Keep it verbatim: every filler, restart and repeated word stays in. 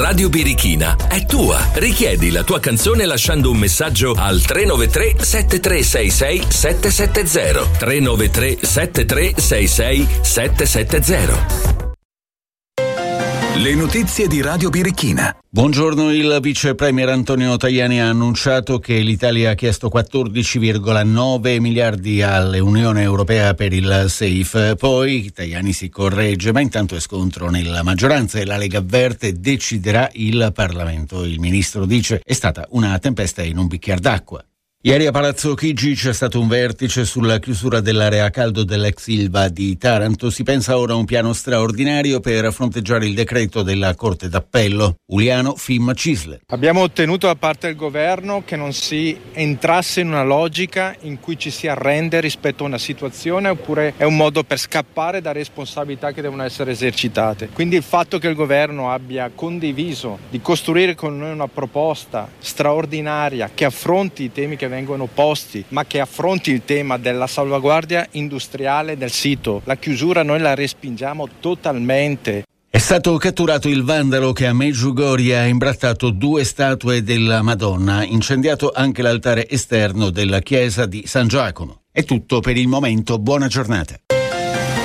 Radio Birichina è tua. Richiedi la tua canzone lasciando un messaggio al tre nove tre sette tre sei sei sette sette zero. tre nove tre sette tre sei sei sette sette zero. Le notizie di Radio Birichina. Buongiorno, il vice premier Antonio Tajani ha annunciato che l'Italia ha chiesto quattordici virgola nove miliardi all'Unione Europea per il SAFE. Poi Tajani si corregge, ma intanto è scontro nella maggioranza e la Lega avverte deciderà il Parlamento. Il ministro dice è stata una tempesta in un bicchier d'acqua. Ieri a Palazzo Chigi c'è stato un vertice sulla chiusura dell'area a caldo dell'ex Ilva di Taranto. Si pensa ora a un piano straordinario per fronteggiare il decreto della Corte d'Appello. Uliano, F I M, Cisle. Abbiamo ottenuto da parte del governo che non si entrasse in una logica in cui ci si arrende rispetto a una situazione, oppure è un modo per scappare da responsabilità che devono essere esercitate. Quindi il fatto che il governo abbia condiviso di costruire con noi una proposta straordinaria che affronti i temi che vengono posti, ma che affronti il tema della salvaguardia industriale del sito. La chiusura noi la respingiamo totalmente. È stato catturato il vandalo che a Medjugorje ha imbrattato due statue della Madonna, incendiato anche l'altare esterno della chiesa di San Giacomo. È tutto per il momento, buona giornata.